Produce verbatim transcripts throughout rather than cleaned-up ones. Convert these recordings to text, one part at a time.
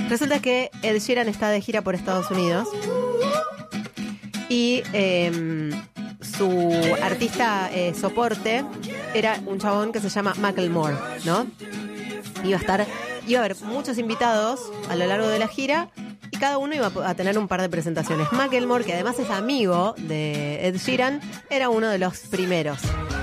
Resulta que Ed Sheeran está de gira por Estados Unidos y eh, su artista eh, soporte era un chabón que se llama Macklemore, ¿no? Iba a estar, iba a haber muchos invitados a lo largo de la gira y cada uno iba a tener un par de presentaciones. Macklemore, que además es amigo de Ed Sheeran, era uno de los primeros.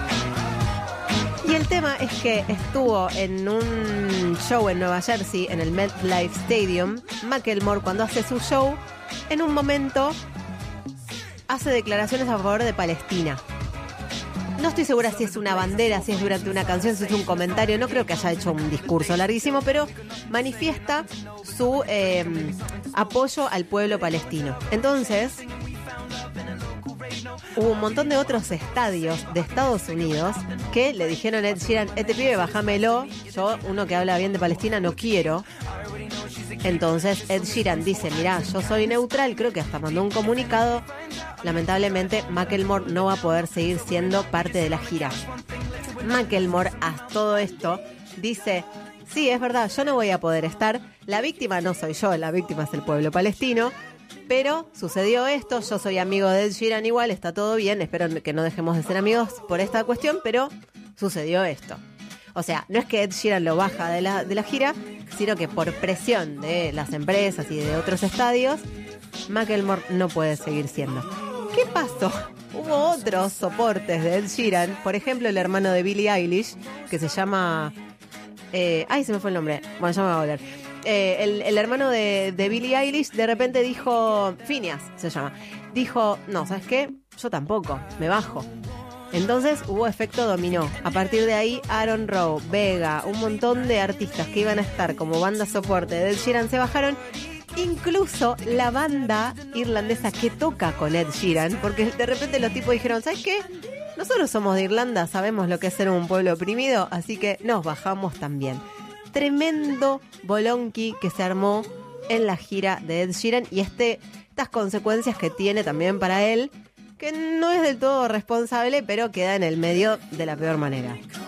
Y el tema es que estuvo en un show en Nueva Jersey, en el MetLife Stadium. Macklemore, cuando hace su show, en un momento hace declaraciones a favor de Palestina. No estoy segura si es una bandera, si es durante una canción, si es un comentario. No creo que haya hecho un discurso larguísimo, pero manifiesta su eh, apoyo al pueblo palestino. Entonces, hubo un montón de otros estadios de Estados Unidos que le dijeron a Ed Sheeran, este pibe, bájamelo, yo, uno que habla bien de Palestina, no quiero. Entonces Ed Sheeran dice, mirá, yo soy neutral, creo que hasta mandó un comunicado. Lamentablemente Macklemore no va a poder seguir siendo parte de la gira. Macklemore, a todo esto, dice, sí, es verdad, yo no voy a poder estar, la víctima no soy yo, la víctima es el pueblo palestino. Pero sucedió esto, yo soy amigo de Ed Sheeran igual, está todo bien, espero que no dejemos de ser amigos por esta cuestión, pero sucedió esto. O sea, no es que Ed Sheeran lo baja de la, de la gira, sino que por presión de las empresas y de otros estadios, Macklemore no puede seguir siendo. ¿Qué pasó? Hubo otros soportes de Ed Sheeran, por ejemplo el hermano de Billie Eilish, que se llama... Eh, ay, se me fue el nombre, bueno, ya me va a volver. Eh, el, el hermano de, de Billie Eilish de repente dijo, Phineas se llama, dijo, no, ¿sabes qué? Yo tampoco, me bajo. Entonces hubo efecto dominó. A partir de ahí, Aaron Rowe, Vega, un montón de artistas que iban a estar como banda soporte de Ed Sheeran se bajaron. Incluso la banda irlandesa que toca con Ed Sheeran, porque de repente los tipos dijeron, ¿sabes qué? Nosotros somos de Irlanda, sabemos lo que es ser un pueblo oprimido, así que nos bajamos también. Tremendo bolonqui que se armó en la gira de Ed Sheeran y este, estas consecuencias que tiene también para él, que no es del todo responsable, pero queda en el medio de la peor manera.